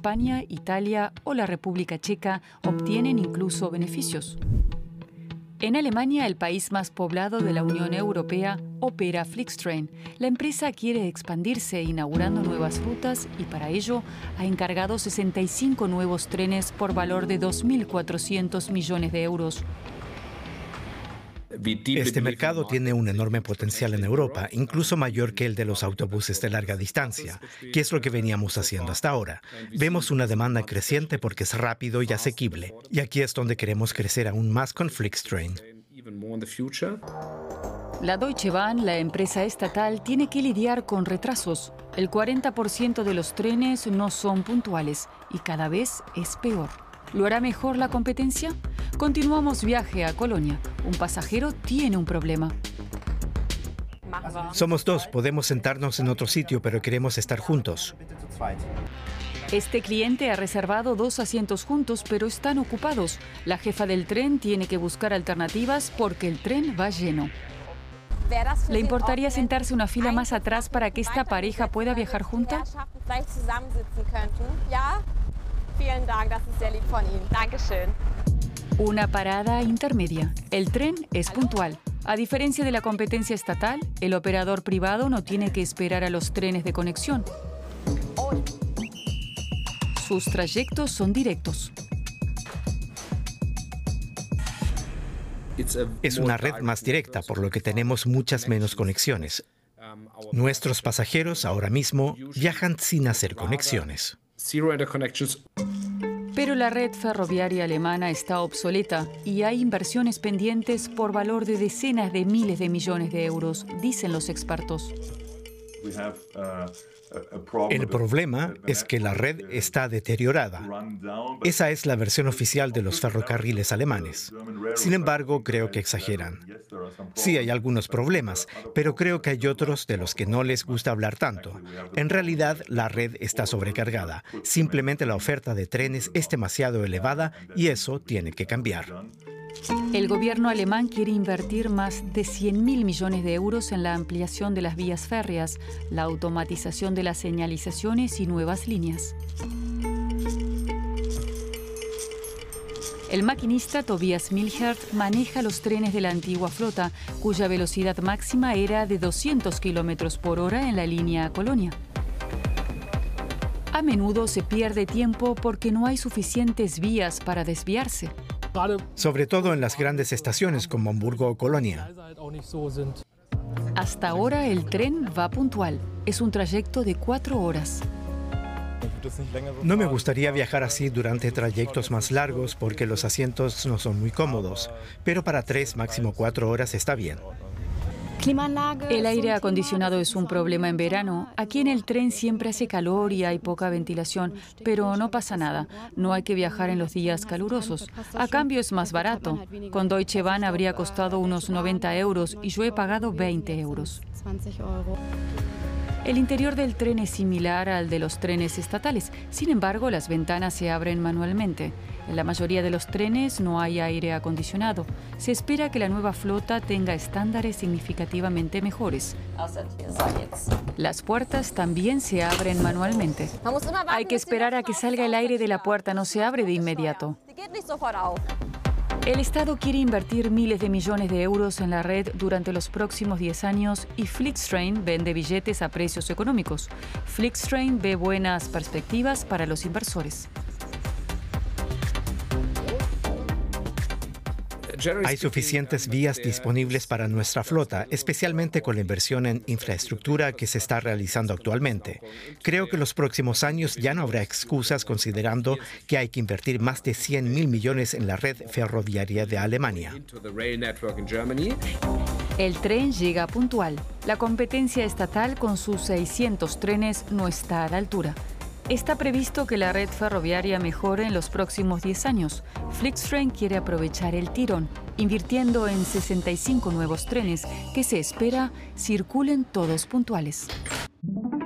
España, Italia o la República Checa obtienen incluso beneficios. En Alemania, el país más poblado de la Unión Europea, opera Flixtrain. La empresa quiere expandirse inaugurando nuevas rutas y para ello ha encargado 65 nuevos trenes por valor de 2.400 millones de euros. Este mercado tiene un enorme potencial en Europa, incluso mayor que el de los autobuses de larga distancia, que es lo que veníamos haciendo hasta ahora. Vemos una demanda creciente porque es rápido y asequible, y aquí es donde queremos crecer aún más con Flixtrain. La Deutsche Bahn, la empresa estatal, tiene que lidiar con retrasos. El 40% de los trenes no son puntuales y cada vez es peor. ¿Lo hará mejor la competencia? Continuamos viaje a Colonia. Un pasajero tiene un problema. Somos dos, podemos sentarnos en otro sitio, pero queremos estar juntos. Este cliente ha reservado 2 asientos juntos, pero están ocupados. La jefa del tren tiene que buscar alternativas porque el tren va lleno. ¿Le importaría sentarse una fila más atrás para que esta pareja pueda viajar junta? Una parada intermedia. El tren es puntual. A diferencia de la competencia estatal, el operador privado no tiene que esperar a los trenes de conexión. Sus trayectos son directos. Es una red más directa, por lo que tenemos muchas menos conexiones. Nuestros pasajeros ahora mismo viajan sin hacer conexiones. Pero la red ferroviaria alemana está obsoleta y hay inversiones pendientes por valor de decenas de miles de millones de euros, dicen los expertos. El problema es que la red está deteriorada. Esa es la versión oficial de los ferrocarriles alemanes. Sin embargo, creo que exageran. Sí, hay algunos problemas, pero creo que hay otros de los que no les gusta hablar tanto. En realidad, la red está sobrecargada. Simplemente la oferta de trenes es demasiado elevada y eso tiene que cambiar. El gobierno alemán quiere invertir más de 100.000 millones de euros en la ampliación de las vías férreas, la automatización de las señalizaciones y nuevas líneas. El maquinista Tobias Milchert maneja los trenes de la antigua flota, cuya velocidad máxima era de 200 km por hora en la línea a Colonia. A menudo se pierde tiempo porque no hay suficientes vías para desviarse. Sobre todo en las grandes estaciones como Hamburgo o Colonia. Hasta ahora el tren va puntual. Es un trayecto de 4 horas. No me gustaría viajar así durante trayectos más largos porque los asientos no son muy cómodos, pero para 3, máximo 4 horas está bien. El aire acondicionado es un problema en verano. Aquí en el tren siempre hace calor y hay poca ventilación, pero no pasa nada. No hay que viajar en los días calurosos. A cambio es más barato. Con Deutsche Bahn habría costado unos 90 euros y yo he pagado 20 euros. El interior del tren es similar al de los trenes estatales. Sin embargo, las ventanas se abren manualmente. En la mayoría de los trenes no hay aire acondicionado. Se espera que la nueva flota tenga estándares significativamente mejores. Las puertas también se abren manualmente. Hay que esperar a que salga el aire de la puerta, no se abre de inmediato. El Estado quiere invertir miles de millones de euros en la red durante los próximos 10 años y Flixtrain vende billetes a precios económicos. Flixtrain ve buenas perspectivas para los inversores. Hay suficientes vías disponibles para nuestra flota, especialmente con la inversión en infraestructura que se está realizando actualmente. Creo que los próximos años ya no habrá excusas considerando que hay que invertir más de 100.000 millones en la red ferroviaria de Alemania. El tren llega puntual. La competencia estatal con sus 600 trenes no está a la altura. Está previsto que la red ferroviaria mejore en los próximos 10 años. Flixtrain quiere aprovechar el tirón, invirtiendo en 65 nuevos trenes que se espera circulen todos puntuales.